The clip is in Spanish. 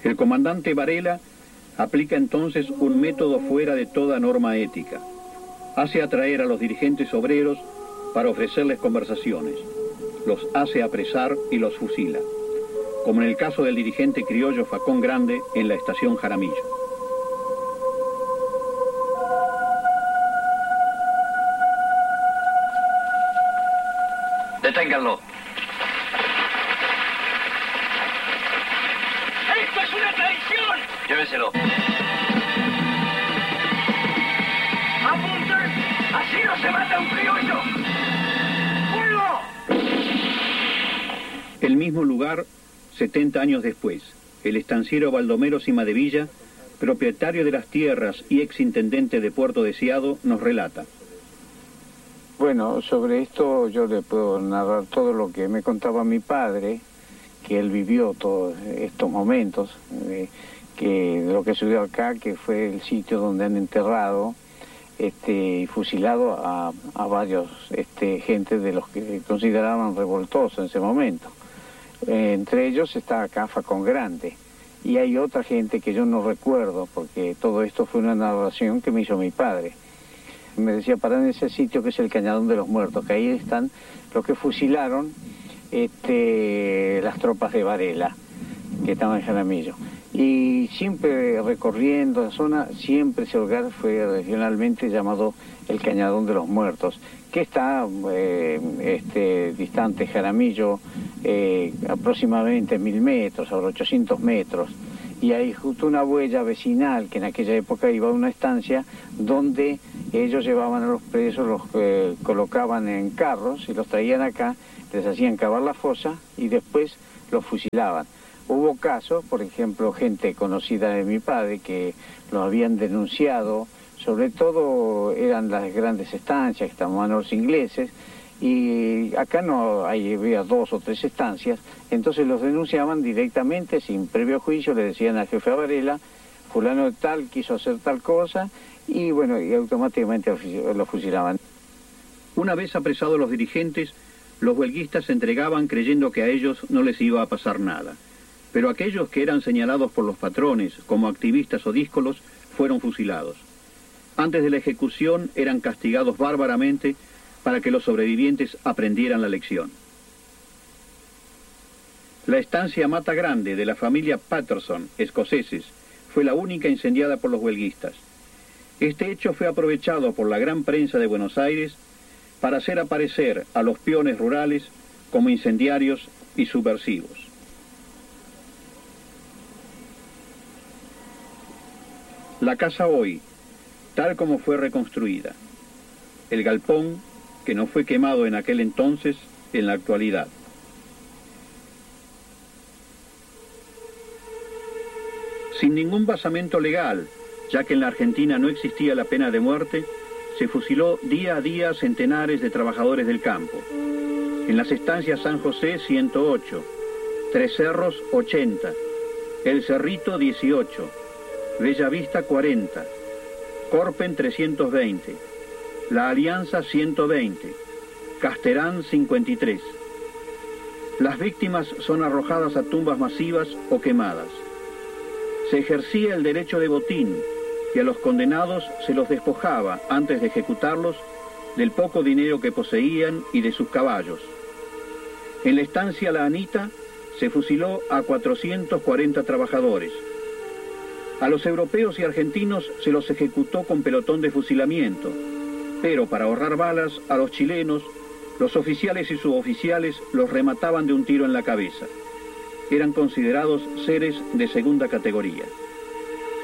El comandante Varela aplica entonces un método fuera de toda norma ética. Hace atraer a los dirigentes obreros para ofrecerles conversaciones. Los hace apresar y los fusila, como en el caso del dirigente criollo Facón Grande en la estación Jaramillo. Deténganlo. ¡Esto es una traición! Llévenselo. ¡Apunten! ¡Así no se mata un criollo! ¡Fuego! El mismo lugar, 70 años después, el estanciero Baldomero Cimadevilla, propietario de las tierras y exintendente de Puerto Deseado, nos relata. Bueno, sobre esto yo le puedo narrar todo lo que me contaba mi padre, que él vivió todos estos momentos, que lo que sucedió acá, que fue el sitio donde han enterrado y fusilado a varios gente de los que consideraban revoltosos en ese momento. Entre ellos está acá Facón Grande, y hay otra gente que yo no recuerdo, porque todo esto fue una narración que me hizo mi padre. Me decía, parar en ese sitio que es el Cañadón de los Muertos, que ahí están los que fusilaron las tropas de Varela, que estaban en Jaramillo. Y siempre recorriendo la zona, siempre ese lugar fue regionalmente llamado el Cañadón de los Muertos, que está distante Jaramillo aproximadamente 1000 metros, ahora 800 metros. Y hay justo una huella vecinal que en aquella época iba a una estancia donde ellos llevaban a los presos, los colocaban en carros y los traían acá, les hacían cavar la fosa y después los fusilaban. Hubo casos, por ejemplo, gente conocida de mi padre que los habían denunciado, sobre todo eran las grandes estancias que estaban los ingleses, y acá no había 2 o 3 estancias, entonces los denunciaban directamente, sin previo juicio, le decían al jefe Varela, fulano de tal quiso hacer tal cosa, y bueno, y automáticamente lo fusilaban. Una vez apresados los dirigentes, los huelguistas se entregaban creyendo que a ellos no les iba a pasar nada. Pero aquellos que eran señalados por los patrones como activistas o díscolos fueron fusilados. Antes de la ejecución eran castigados bárbaramente para que los sobrevivientes aprendieran la lección. La estancia Mata Grande de la familia Patterson, escoceses, fue la única incendiada por los huelguistas. Este hecho fue aprovechado por la gran prensa de Buenos Aires para hacer aparecer a los peones rurales como incendiarios y subversivos. La casa hoy, tal como fue reconstruida. El galpón, que no fue quemado en aquel entonces, en la actualidad. Sin ningún basamento legal, ya que en la Argentina no existía la pena de muerte, se fusiló día a día centenares de trabajadores del campo. En las estancias San José, 108, Tres Cerros, 80, El Cerrito, 18, Bella Vista, 40, Corpen, 320, La Alianza, 120, Casterán, 53. Las víctimas son arrojadas a tumbas masivas o quemadas. Se ejercía el derecho de botín y a los condenados se los despojaba antes de ejecutarlos del poco dinero que poseían y de sus caballos. En la estancia La Anita se fusiló a 440 trabajadores. A los europeos y argentinos se los ejecutó con pelotón de fusilamiento, pero para ahorrar balas a los chilenos, los oficiales y suboficiales los remataban de un tiro en la cabeza. Eran considerados seres de segunda categoría.